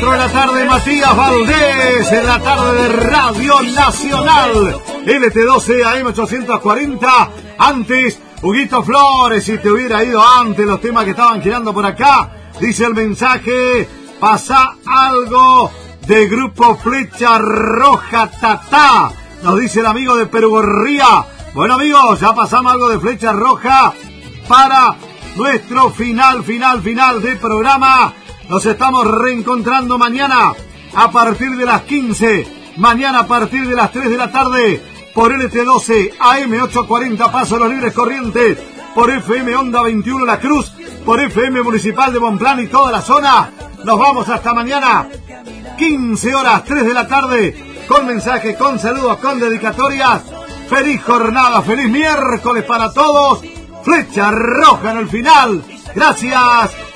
4 de la tarde, Matías Valdés, en la tarde de Radio Nacional, LT12 AM 840. Antes, Huguito Flores, si te hubiera ido antes los temas que estaban girando por acá, dice el mensaje, pasa algo de Grupo Flecha Roja Tatá, nos dice el amigo de Perugorría. Bueno amigos, ya pasamos algo de Flecha Roja para nuestro final de programa. Nos estamos reencontrando mañana a partir de las 15, mañana a partir de las 3 de la tarde, por LT12 AM 840 Paso Los Libres Corrientes, por FM Onda 21 La Cruz, por FM Municipal de Bonplan y toda la zona. Nos vamos hasta mañana, 15 horas, 3 de la tarde, con mensajes, con saludos, con dedicatorias. Feliz jornada, feliz miércoles para todos. Flecha Roja en el final. Gracias